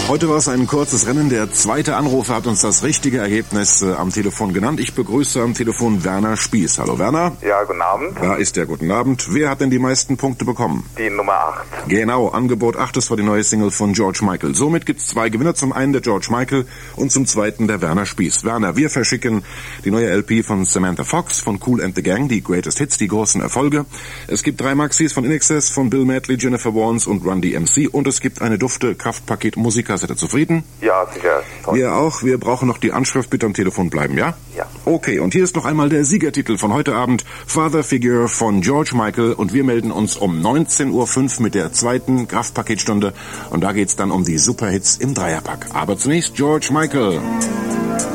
Heute war es ein kurzes Rennen. Der zweite Anrufer hat uns das richtige Ergebnis am Telefon genannt. Ich begrüße am Telefon Werner Spieß. Hallo Werner. Ja, guten Abend. Da ist der guten Abend. Wer hat denn die meisten Punkte bekommen? Die Nummer 8. Genau, Angebot 8, das war die neue Single von George Michael. Somit gibt's zwei Gewinner. Zum einen der George Michael und zum zweiten der Werner Spieß. Werner, wir verschicken die neue LP von Samantha Fox, von Kool and the Gang, die Greatest Hits, die großen Erfolge. Es gibt 3 Maxis von INXS, von Bill Medley, Jennifer Warnes und Run DMC und es gibt eine dufte Kraftpaket-Musiker. Seid ihr zufrieden? Ja, sicher. Toll. Wir auch. Wir brauchen noch die Anschrift. Bitte am Telefon bleiben, ja? Ja. Okay, und hier ist noch einmal der Siegertitel von heute Abend, Father Figure von George Michael. Und wir melden uns um 19:05 Uhr mit der zweiten Kraftpaketstunde. Und da geht's dann um die Superhits im Dreierpack. Aber zunächst George Michael.